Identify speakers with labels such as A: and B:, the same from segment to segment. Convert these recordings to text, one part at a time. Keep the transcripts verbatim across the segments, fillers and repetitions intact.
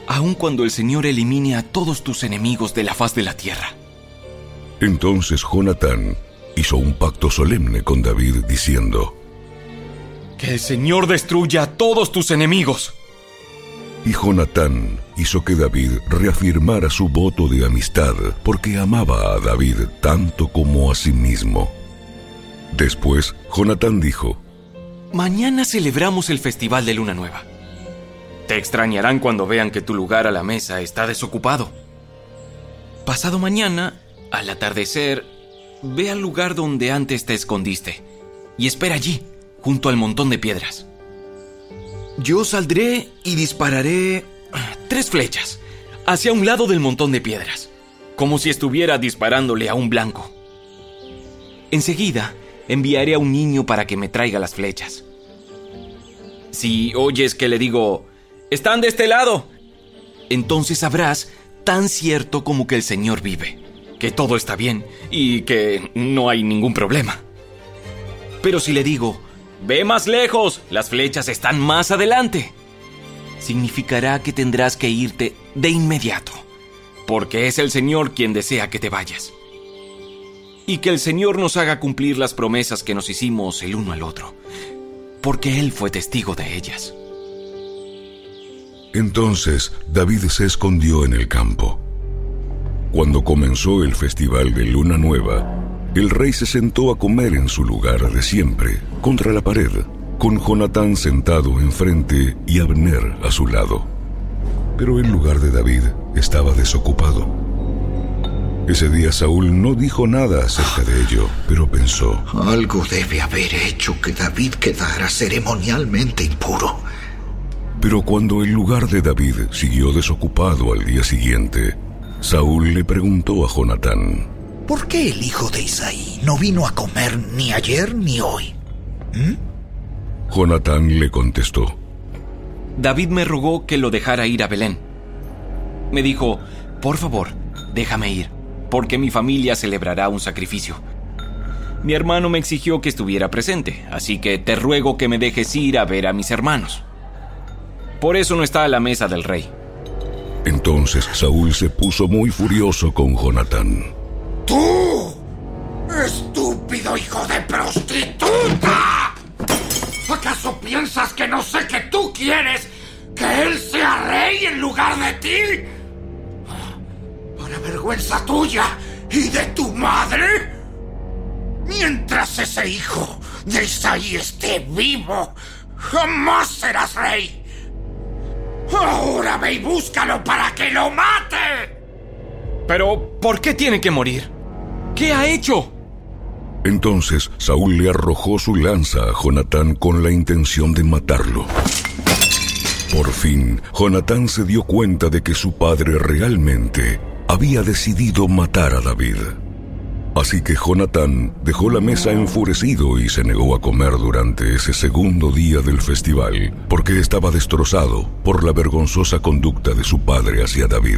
A: aun cuando el Señor elimine a todos tus enemigos de la faz de la tierra.
B: Entonces Jonatán hizo un pacto solemne con David diciendo:
A: Que el Señor destruya a todos tus enemigos.
B: Y Jonatán hizo que David reafirmara su voto de amistad, porque amaba a David tanto como a sí mismo. Después, Jonatán dijo:
A: Mañana celebramos el Festival de Luna Nueva. Te extrañarán cuando vean que tu lugar a la mesa está desocupado. Pasado mañana, al atardecer, ve al lugar donde antes te escondiste y espera allí, junto al montón de piedras. Yo saldré y dispararé tres flechas hacia un lado del montón de piedras, como si estuviera disparándole a un blanco. Enseguida, enviaré a un niño para que me traiga las flechas. Si oyes que le digo: ¡están de este lado!, entonces sabrás, tan cierto como que el Señor vive, que todo está bien y que no hay ningún problema. Pero si le digo: ¡ve más lejos! Las flechas están más adelante, significará que tendrás que irte de inmediato, porque es el Señor quien desea que te vayas. Y que el Señor nos haga cumplir las promesas que nos hicimos el uno al otro, porque Él fue testigo de ellas.
B: Entonces David se escondió en el campo. Cuando comenzó el festival de Luna Nueva, el rey se sentó a comer en su lugar de siempre, contra la pared, con Jonatán sentado enfrente y Abner a su lado. Pero el lugar de David estaba desocupado. Ese día Saúl no dijo nada acerca de ello, pero pensó:
C: algo debe haber hecho que David quedara ceremonialmente impuro.
B: Pero cuando el lugar de David siguió desocupado al día siguiente, Saúl le preguntó a Jonatán:
C: ¿por qué el hijo de Isaí no vino a comer ni ayer ni hoy? ¿Mm?
B: Jonatán le contestó:
A: David me rogó que lo dejara ir a Belén. Me dijo: por favor, déjame ir, porque mi familia celebrará un sacrificio. Mi hermano me exigió que estuviera presente, así que te ruego que me dejes ir a ver a mis hermanos. Por eso no está a la mesa del rey.
B: Entonces Saúl se puso muy furioso con Jonatán.
D: ¡Tú! ¡Estúpido hijo de prostituta! ¿Acaso piensas que no sé que tú quieres que él sea rey en lugar de ti? ¿Para vergüenza tuya y de tu madre? Mientras ese hijo de Isaí esté vivo, jamás serás rey. Ahora ve y búscalo para que lo mate.
A: Pero, ¿por qué tiene que morir? ¿Qué ha hecho?
B: Entonces Saúl le arrojó su lanza a Jonatán con la intención de matarlo. Por fin, Jonatán se dio cuenta de que su padre realmente había decidido matar a David. Así que Jonatán dejó la mesa enfurecido y se negó a comer durante ese segundo día del festival, porque estaba destrozado por la vergonzosa conducta de su padre hacia David.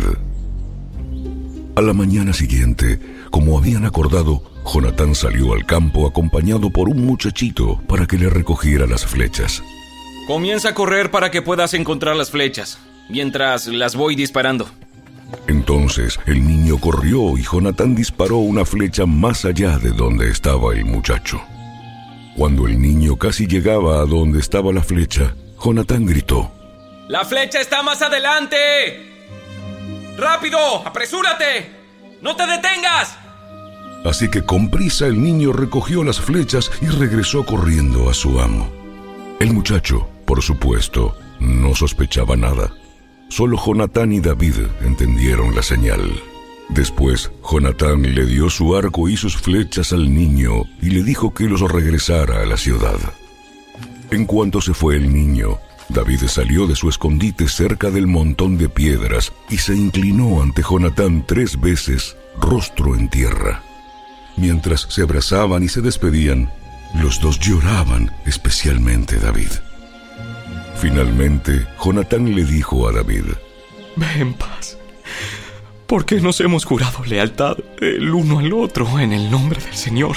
B: A la mañana siguiente, como habían acordado, Jonatán salió al campo acompañado por un muchachito para que le recogiera las flechas.
A: Comienza a correr para que puedas encontrar las flechas, mientras las voy disparando.
B: Entonces el niño corrió y Jonatán disparó una flecha más allá de donde estaba el muchacho. Cuando el niño casi llegaba a donde estaba la flecha, Jonatán gritó:
A: ¡la flecha está más adelante! ¡Rápido! ¡Apresúrate! ¡No te detengas!
B: Así que con prisa el niño recogió las flechas y regresó corriendo a su amo. El muchacho, por supuesto, no sospechaba nada. Solo Jonatán y David entendieron la señal. Después, Jonatán le dio su arco y sus flechas al niño y le dijo que los regresara a la ciudad. En cuanto se fue el niño, David salió de su escondite cerca del montón de piedras y se inclinó ante Jonatán tres veces, rostro en tierra. Mientras se abrazaban y se despedían, los dos lloraban, especialmente David. Finalmente, Jonatán le dijo a David:
A: ve en paz, porque nos hemos jurado lealtad el uno al otro en el nombre del Señor.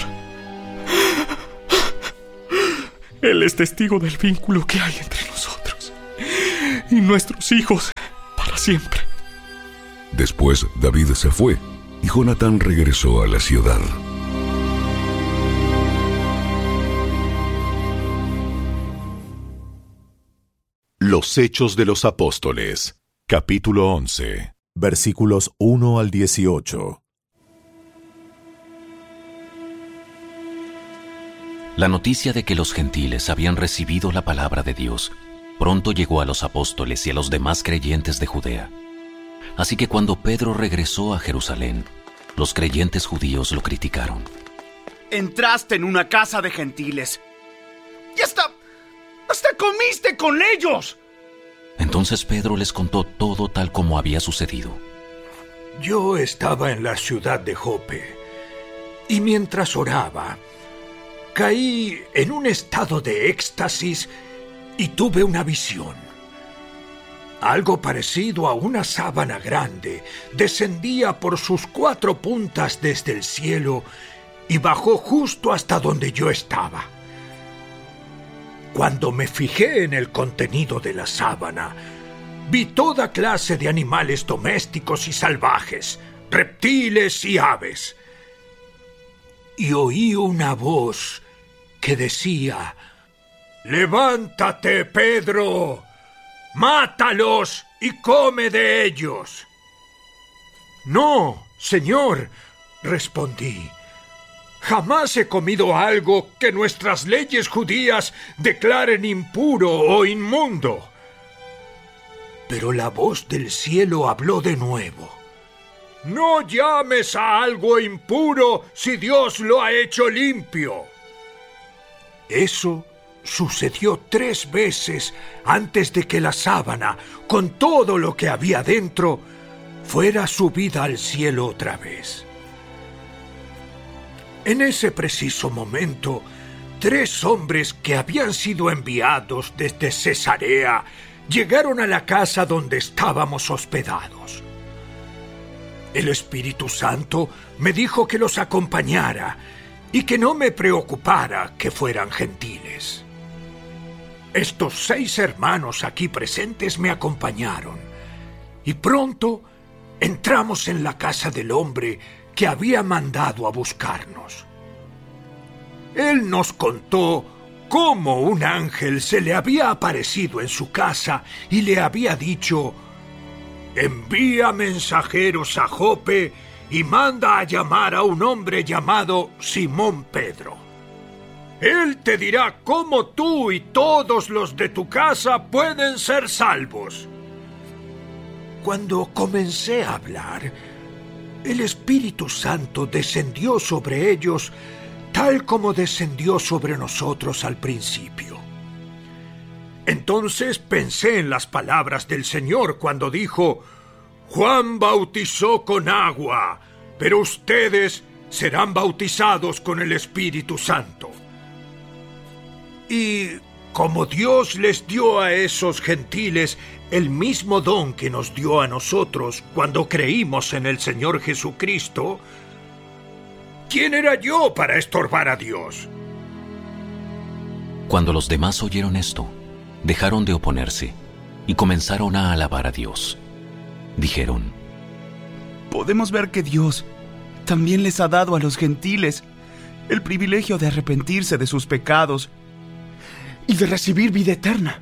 A: Él es testigo del vínculo que hay entre nosotros y nuestros hijos para
E: para siempre.
B: Después David se fue y Jonatán regresó a la ciudad.
F: Los Hechos de los Apóstoles, capítulo once, versículos uno al dieciocho.
G: La noticia de que los gentiles habían recibido la palabra de Dios pronto llegó a los apóstoles y a los demás creyentes de Judea. Así que cuando Pedro regresó a Jerusalén, los creyentes judíos lo criticaron.
E: Entraste en una casa de gentiles y hasta, hasta comiste con ellos.
G: Entonces Pedro les contó todo tal como había sucedido.
C: Yo estaba en la ciudad de Jope y mientras oraba, caí en un estado de éxtasis y tuve una visión. Algo parecido a una sábana grande descendía por sus cuatro puntas desde el cielo y bajó justo hasta donde yo estaba. Cuando me fijé en el contenido de la sábana, vi toda clase de animales domésticos y salvajes, reptiles y aves. Y oí una voz que decía: «Levántate, Pedro, mátalos y come de ellos». «No, Señor», respondí, «jamás he comido algo que nuestras leyes judías declaren impuro o inmundo». Pero la voz del cielo habló de nuevo. «No llames a algo impuro si Dios lo ha hecho limpio». Eso sucedió tres veces antes de que la sábana, con todo lo que había dentro, fuera subida al cielo otra vez. En ese preciso momento, tres hombres que habían sido enviados desde Cesarea llegaron a la casa donde estábamos hospedados. El Espíritu Santo me dijo que los acompañara y que no me preocupara que fueran gentiles. Estos seis hermanos aquí presentes me acompañaron y pronto entramos en la casa del hombre que había mandado a buscarnos. Él nos contó cómo un ángel se le había aparecido en su casa y le había dicho: «Envía mensajeros a Jope y manda a llamar a un hombre llamado Simón Pedro. Él te dirá cómo tú y todos los de tu casa pueden ser salvos». Cuando comencé a hablar, el Espíritu Santo descendió sobre ellos tal como descendió sobre nosotros al principio. Entonces pensé en las palabras del Señor cuando dijo: «Juan bautizó con agua, pero ustedes serán bautizados con el Espíritu Santo». Y como Dios les dio a esos gentiles el mismo don que nos dio a nosotros cuando creímos en el Señor Jesucristo, ¿quién era yo para estorbar a Dios?
G: Cuando los demás oyeron esto, dejaron de oponerse y comenzaron a alabar a Dios. Dijeron:
E: Podemos ver que Dios también les ha dado a los gentiles el privilegio de arrepentirse de sus pecados y de recibir vida eterna.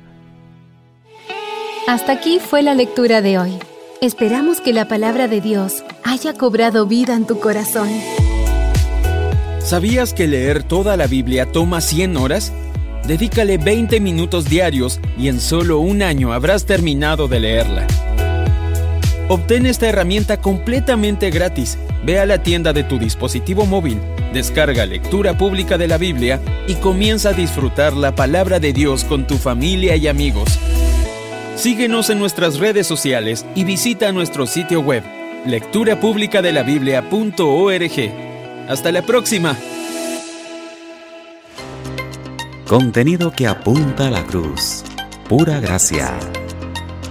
H: Hasta aquí fue la lectura de hoy. Esperamos que la palabra de Dios haya cobrado vida en tu corazón.
I: ¿Sabías que leer toda la Biblia toma cien horas? Dedícale veinte minutos diarios y en solo un año habrás terminado de leerla. Obtén esta herramienta completamente gratis. Ve a la tienda de tu dispositivo móvil, descarga Lectura Pública de la Biblia y comienza a disfrutar la palabra de Dios con tu familia y amigos. Síguenos en nuestras redes sociales y visita nuestro sitio web, lectura pública de la biblia punto org. ¡Hasta la próxima!
J: Contenido que apunta a la cruz. Pura gracia.